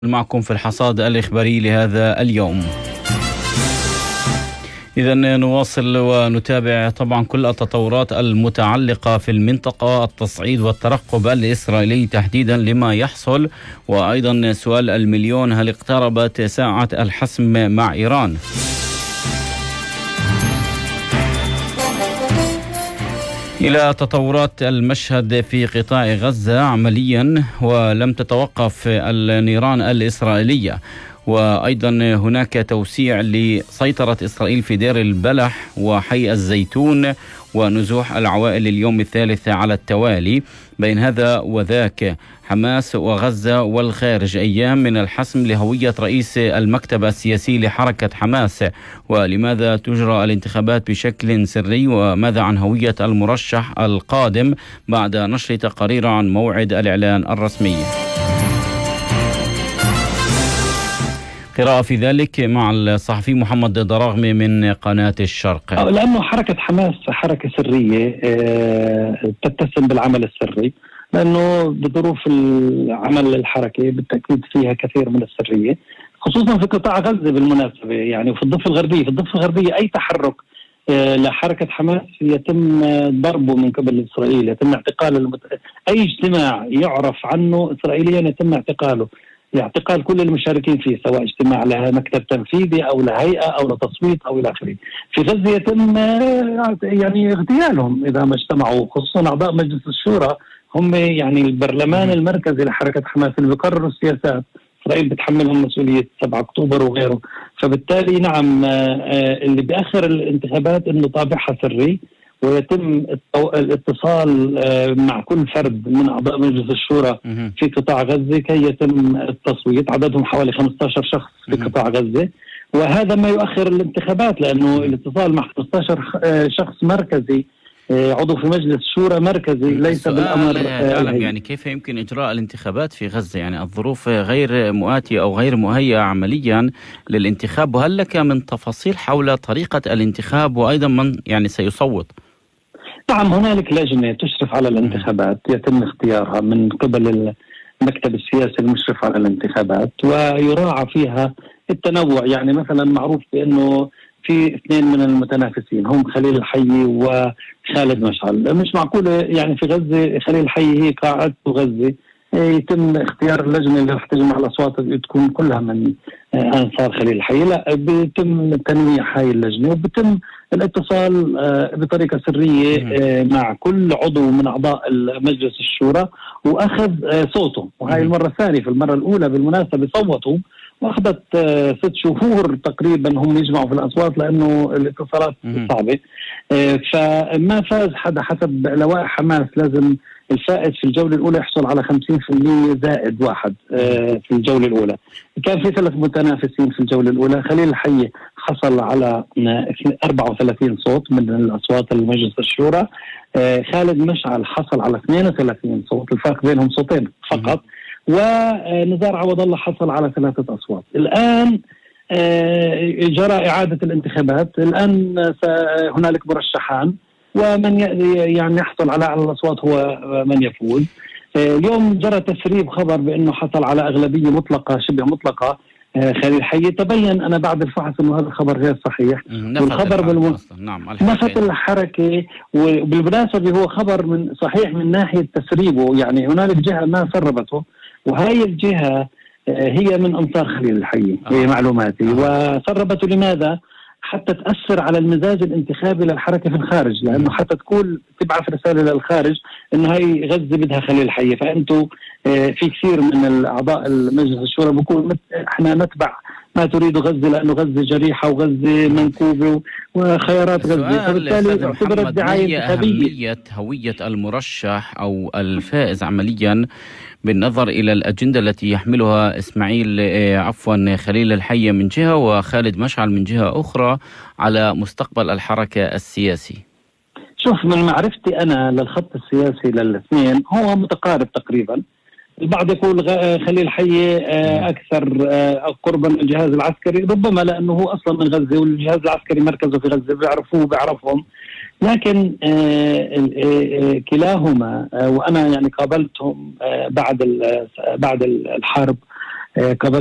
معكم في الحصاد الإخباري لهذا اليوم. إذن نواصل ونتابع طبعا كل التطورات المتعلقة في المنطقة، التصعيد والترقب الإسرائيلي تحديدا لما يحصل، وأيضا سؤال المليون: هل اقتربت ساعة الحسم مع إيران؟ إلى تطورات المشهد في قطاع غزة عمليا، ولم تتوقف النيران الإسرائيلية، وأيضا هناك توسيع لسيطرة إسرائيل في دير البلح وحي الزيتون ونزوح العوائل اليوم الثالث على التوالي. بين هذا وذاك حماس وغزة والخارج أيام من الحسم لهوية رئيس المكتب السياسي لحركة حماس، ولماذا تجرى الانتخابات بشكل سري، وماذا عن هوية المرشح القادم بعد نشر تقارير عن موعد الإعلان الرسمي. قراءة في ذلك مع الصحفي محمد دراغمي من قناة الشرق. لأنه حركة حماس حركة سرية تتسم بالعمل السري، لأنه بظروف العمل الحركة بالتأكيد فيها كثير من السرية، خصوصا في قطاع غزة بالمناسبة، يعني وفي الضفة الغربية. في الضفة الغربية أي تحرك لحركة حماس يتم ضربه من قبل إسرائيل، يتم اعتقال أي اجتماع يعرف عنه إسرائيليا يتم اعتقال كل المشاركين فيه، سواء اجتماع لمكتب تنفيذي أو لهيئة أو لتصويت أو إلى آخره. في غزة يتم يعني اغتيالهم إذا ما اجتمعوا، خصوصا أعضاء مجلس الشورى، هم يعني البرلمان المركزي لحركة حماس اللي بيقرروا السياسات. إسرائيل بتحملهم مسؤولية 7 أكتوبر وغيره. فبالتالي نعم، اللي بيأخر الانتخابات إنه طابعها سري، ويتم الاتصال مع كل فرد من أعضاء مجلس الشورى في قطاع غزة كي يتم التصويت. عددهم حوالي 15 شخص في قطاع غزة، وهذا ما يؤخر الانتخابات، لأنه الاتصال مع 15 شخص مركزي، عضو في مجلس شورى مركزي، ليس بالأمر. يعني كيف يمكن إجراء الانتخابات في غزة؟ يعني الظروف غير مؤاتية أو غير مهيئة عمليا للانتخاب، وهل لك من تفاصيل حول طريقة الانتخاب وأيضا من يعني سيصوت؟ نعم، هنالك لجنة تشرف على الانتخابات يتم اختيارها من قبل المكتب السياسي المشرف على الانتخابات، ويراعى فيها التنوع. يعني مثلا معروف بأنه في 2 من المتنافسين هم خليل الحي وخالد مشعل. مش معقولة يعني في غزة خليل الحي هي قاعدة غزة يتم اختيار اللجنة اللي رح تجمع الأصوات تكون كلها من أنصار خليل الحي. لا، بيتم تنويع هاي اللجنة، وبيتم الاتصال بطريقة سرية مع كل عضو من أعضاء مجلس الشورى وأخذ صوته. وهاي المرة الثانية. في المرة الأولى بالمناسبة صوتوا، وأخذت 6 شهور تقريبا هم يجمعوا في الأصوات، لأنه الاتصالات صعبة. فما فاز حدا حسب لوائح حماس. لازم الفائز في الجولة الأولى يحصل على 50% زائد 1 في الجولة الأولى. كان في 3 متنافسين في الجولة الأولى. خليل الحي حصل على 34 صوت من الأصوات المجلس الشورى. خالد مشعل حصل على 32 صوت، الفرق بينهم صوتين فقط. ونزار عوض الله حصل على 3 أصوات. الآن جرى إعادة الانتخابات. الآن هنالك مرشحان، ومن يعني يحصل على أعلى الأصوات هو من يفوز. اليوم جرى تسريب خبر بأنه حصل على أغلبية مطلقة شبه مطلقة خليل الحي. تبين أنا بعد الفحص أنه هذا الخبر غير صحيح، والخبر نفت الحركة. وبالمناسبة هو خبر صحيح من ناحية تسريبه، يعني هنالك جهة ما سربته، وهي الجهة هي من أنصار خليل الحي معلوماتي. وسربته لماذا؟ حتى تأثر على المزاج الانتخابي للحركة في الخارج، لأنه حتى تقول تبعث رسالة للخارج إنه هاي غزة بدها خليل الحي. فأنتوا في كثير من الأعضاء المجلس الشورى بقول إحنا نتبع ما تريد غزة، لأنه غزة جريحة وغزة منكوبة وخيارات غزة. فبالتالي اعتبرت دعاية انتخابية. هوية المرشح أو الفائز عمليا بالنظر إلى الأجندة التي يحملها خليل الحي من جهة وخالد مشعل من جهة أخرى على مستقبل الحركة السياسي. شوف، من معرفتي أنا للخط السياسي للاثنين هو متقارب تقريبا. البعض يقول خليل الحي أكثر قربا من الجهاز العسكري، ربما لأنه هو أصلا من غزة والجهاز العسكري مركزه في غزة، بيعرفهم. لكن كلاهما، وأنا يعني قابلتهم بعد الحرب، قضايا